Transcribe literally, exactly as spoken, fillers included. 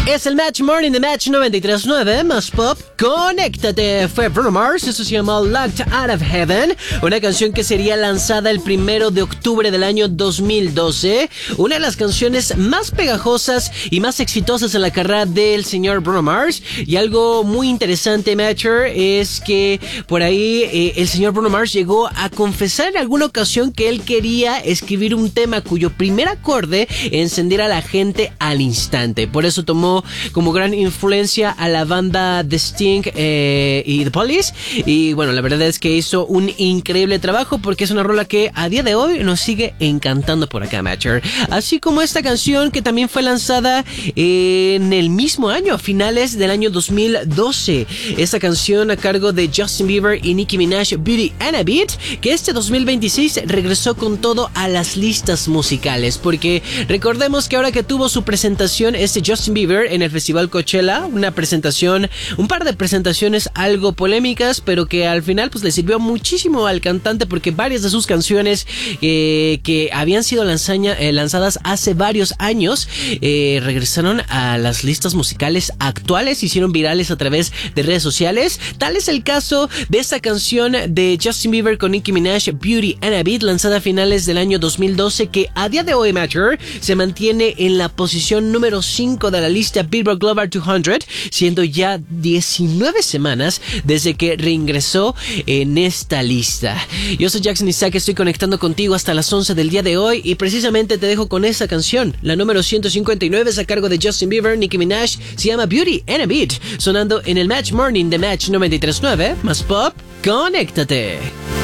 Es el Match Morning de Match noventa y tres punto nueve, más pop. Conéctate, fue Bruno Mars, eso se llama Locked Out of Heaven, una canción que sería lanzada el primero de octubre del año dos mil doce, una de las canciones más pegajosas y más exitosas en la carrera del señor Bruno Mars. Y algo muy interesante, Matcher, es que por ahí eh, el señor Bruno Mars llegó a confesar en alguna ocasión que él quería escribir un tema cuyo primer acorde encendiera a la gente al instante. Por eso tomó como gran influencia a la banda The Sting eh, y The Police. Y bueno, la verdad es que hizo un increíble trabajo porque es una rola que a día de hoy nos sigue encantando por acá, Matcher. Así como esta canción que también fue lanzada en el mismo año, a finales del año dos mil doce. Esta canción a cargo de Justin Bieber y Nicki Minaj, Beauty and a Beat, que este dos mil veintiséis regresó con todo a las listas musicales. Porque recordemos que ahora que tuvo su presentación este Justin Bieber en el Festival Coachella, una presentación, un par de presentaciones algo polémicas, pero que al final pues le sirvió muchísimo al cantante porque varias de sus canciones eh, que habían sido lanzaña, eh, lanzadas hace varios años eh, regresaron a las listas musicales actuales, se hicieron virales a través de redes sociales. Tal es el caso de esta canción de Justin Bieber con Nicki Minaj, Beauty and a Beat, lanzada a finales del año dos mil doce, que a día de hoy, Matcher, se mantiene en la posición número cinco de la lista Billboard Global doscientos, siendo ya diecinueve semanas desde que reingresó en esta lista. Yo soy Jackson Isaac, estoy conectando contigo hasta las once del día de hoy y precisamente te dejo con esa canción, la número ciento cincuenta y nueve, es a cargo de Justin Bieber, Nicki Minaj, se llama Beauty and a Beat, sonando en el Match Morning de Match noventa y tres punto nueve, más pop, conéctate.